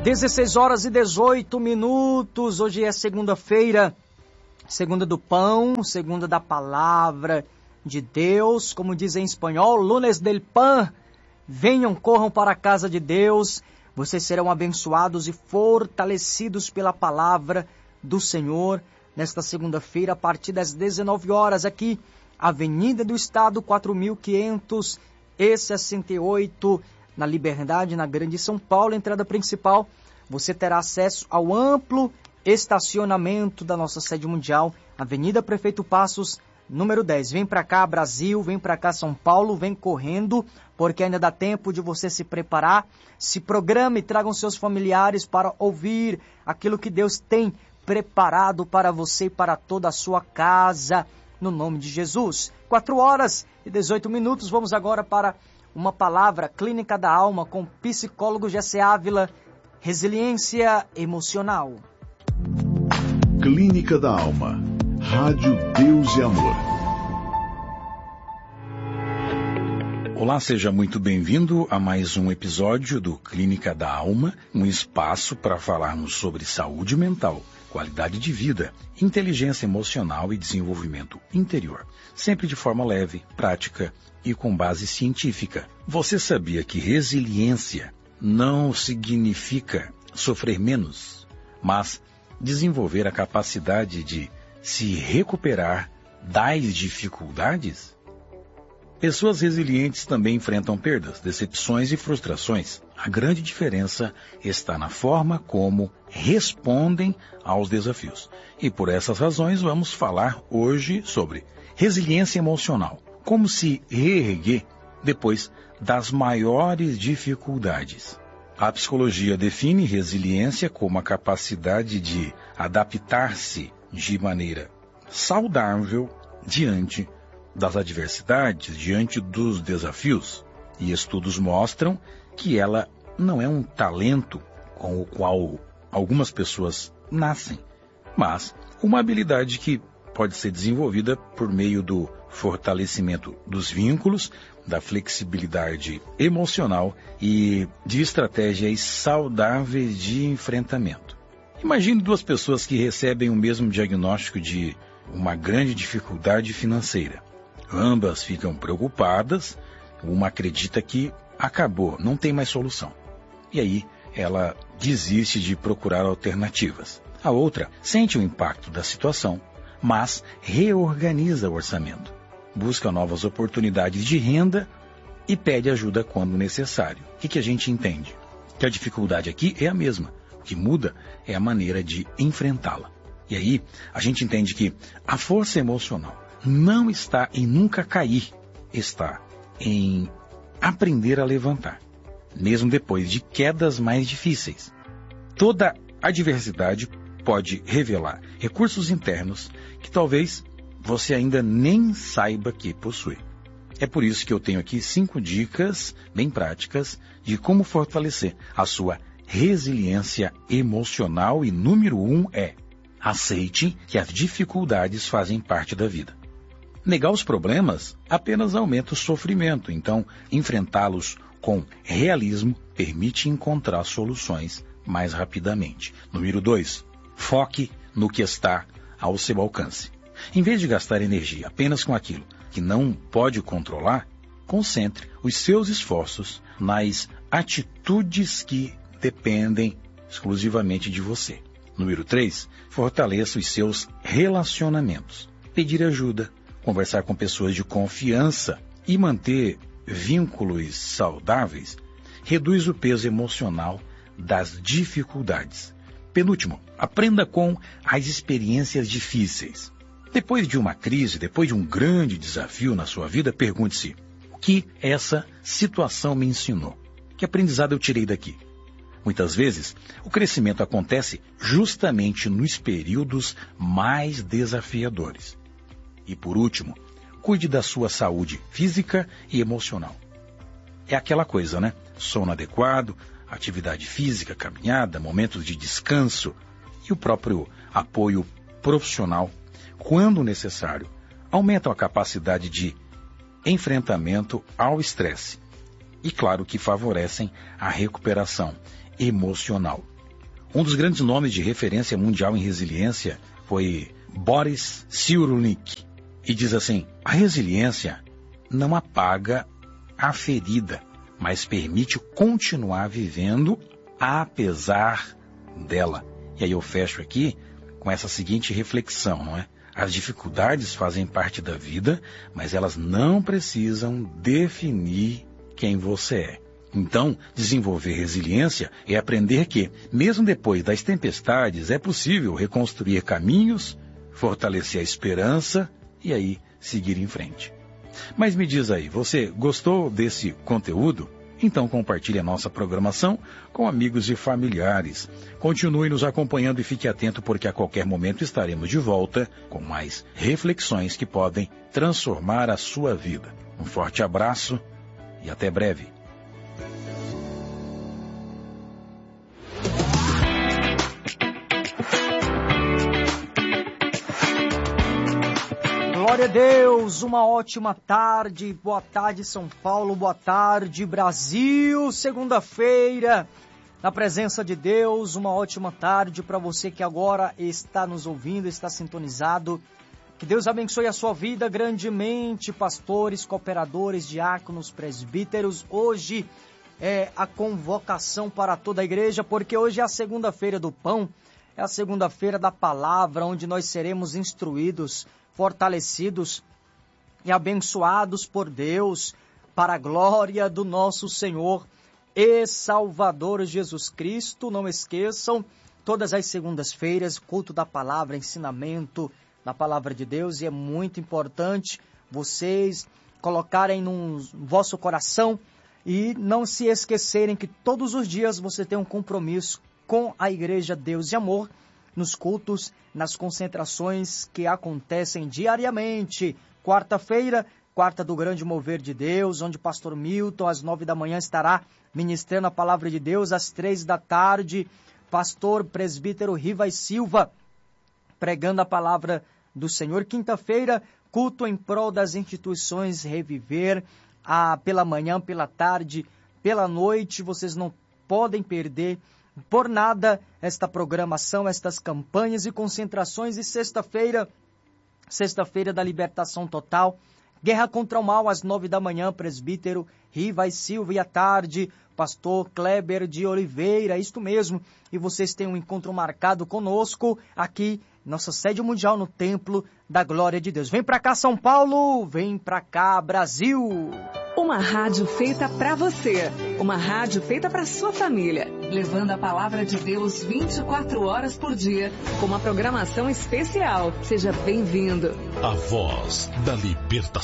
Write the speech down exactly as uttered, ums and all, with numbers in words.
dezesseis horas e dezoito minutos, hoje é segunda-feira, segunda do pão, segunda da palavra de Deus, como diz em espanhol, lunes del pan, venham, corram para a casa de Deus, vocês serão abençoados e fortalecidos pela palavra do Senhor, nesta segunda-feira, a partir das dezenove horas, aqui, Avenida do Estado, quatro mil quinhentos e sessenta e oito, na Liberdade, na Grande São Paulo, entrada principal. Você terá acesso ao amplo estacionamento da nossa sede mundial, Avenida Prefeito Passos, número dez. Vem para cá, Brasil, vem para cá, São Paulo, vem correndo, porque ainda dá tempo de você se preparar. Se programe, tragam seus familiares para ouvir aquilo que Deus tem preparado para você e para toda a sua casa, no nome de Jesus. quatro horas e dezoito minutos, vamos agora para uma palavra, Clínica da Alma, com o psicólogo Jessé Ávila, resiliência emocional. Clínica da Alma, Rádio Deus e Amor. Olá, seja muito bem-vindo a mais um episódio do Clínica da Alma, um espaço para falarmos sobre saúde mental, qualidade de vida, inteligência emocional e desenvolvimento interior, sempre de forma leve, prática e com base científica. Você sabia que resiliência não significa sofrer menos, mas desenvolver a capacidade de se recuperar das dificuldades? Pessoas resilientes também enfrentam perdas, decepções e frustrações. A grande diferença está na forma como respondem aos desafios. E por essas razões vamos falar hoje sobre resiliência emocional. Como se reerguer depois das maiores dificuldades. A psicologia define resiliência como a capacidade de adaptar-se de maneira saudável diante das adversidades, diante dos desafios. E estudos mostram que ela não é um talento com o qual algumas pessoas nascem, mas uma habilidade que pode ser desenvolvida por meio do fortalecimento dos vínculos, da flexibilidade emocional e de estratégias saudáveis de enfrentamento. Imagine duas pessoas que recebem o mesmo diagnóstico de uma grande dificuldade financeira. Ambas ficam preocupadas, uma acredita que acabou, não tem mais solução. E aí ela desiste de procurar alternativas. A outra sente o impacto da situação, mas reorganiza o orçamento. Busca novas oportunidades de renda e pede ajuda quando necessário. O que, que a gente entende? Que a dificuldade aqui é a mesma. O que muda é a maneira de enfrentá-la. E aí a gente entende que a força emocional não está em nunca cair, está em aprender a levantar, mesmo depois de quedas mais difíceis. Toda adversidade pode revelar recursos internos que talvez você ainda nem saiba que possui. É por isso que eu tenho aqui cinco dicas bem práticas de como fortalecer a sua resiliência emocional. E número um é: aceite que as dificuldades fazem parte da vida. Negar os problemas apenas aumenta o sofrimento, então enfrentá-los com realismo permite encontrar soluções mais rapidamente. Número dois, foque no que está ao seu alcance. Em vez de gastar energia apenas com aquilo que não pode controlar, concentre os seus esforços nas atitudes que dependem exclusivamente de você. Número três, fortaleça os seus relacionamentos. Pedir ajuda, conversar com pessoas de confiança e manter vínculos saudáveis reduz o peso emocional das dificuldades. Penúltimo, aprenda com as experiências difíceis. Depois de uma crise, depois de um grande desafio na sua vida, pergunte-se: o que essa situação me ensinou? Que aprendizado eu tirei daqui? Muitas vezes, o crescimento acontece justamente nos períodos mais desafiadores. E por último, cuide da sua saúde física e emocional. É aquela coisa, né? Sono adequado, atividade física, caminhada, momentos de descanso e o próprio apoio profissional, quando necessário, aumentam a capacidade de enfrentamento ao estresse e, claro, que favorecem a recuperação emocional. Um dos grandes nomes de referência mundial em resiliência foi Boris Cyrulnik. E diz assim: a resiliência não apaga a ferida, mas permite continuar vivendo apesar dela. E aí eu fecho aqui com essa seguinte reflexão, não é? As dificuldades fazem parte da vida, mas elas não precisam definir quem você é. Então, desenvolver resiliência é aprender que, mesmo depois das tempestades, é possível reconstruir caminhos, fortalecer a esperança e aí seguir em frente. Mas me diz aí, você gostou desse conteúdo? Então compartilhe a nossa programação com amigos e familiares. Continue nos acompanhando e fique atento, porque a qualquer momento estaremos de volta com mais reflexões que podem transformar a sua vida. Um forte abraço e até breve. Glória a Deus, uma ótima tarde, boa tarde São Paulo, boa tarde Brasil, segunda-feira, na presença de Deus, uma ótima tarde para você que agora está nos ouvindo, está sintonizado. Que Deus abençoe a sua vida grandemente, pastores, cooperadores, diáconos, presbíteros. Hoje é a convocação para toda a igreja, porque hoje é a segunda-feira do pão, é a segunda-feira da palavra, onde nós seremos instruídos, fortalecidos e abençoados por Deus, para a glória do nosso Senhor e Salvador Jesus Cristo. Não esqueçam, todas as segundas-feiras, culto da palavra, ensinamento da palavra de Deus, e é muito importante vocês colocarem no vosso coração e não se esquecerem que todos os dias você tem um compromisso com a Igreja Deus e Amor, nos cultos, nas concentrações que acontecem diariamente. Quarta-feira, quarta do grande mover de Deus, onde o pastor Milton, às nove da manhã, estará ministrando a palavra de Deus. Às três da tarde, pastor presbítero Rivas Silva, pregando a palavra do Senhor. Quinta-feira, culto em prol das instituições Reviver, ah, pela manhã, pela tarde, pela noite. Vocês não podem perder por nada esta programação, estas campanhas e concentrações. E sexta-feira, sexta-feira da libertação total, guerra contra o mal, às nove da manhã, presbítero Rivas Silva, e à tarde, pastor Kleber de Oliveira, isto mesmo. E vocês têm um encontro marcado conosco aqui, nossa sede mundial, no Templo da Glória de Deus. Vem pra cá, São Paulo, vem pra cá, Brasil. Uma rádio feita pra você, uma rádio feita pra sua família, levando a palavra de Deus vinte e quatro horas por dia, com uma programação especial. Seja bem-vindo. A voz da libertação.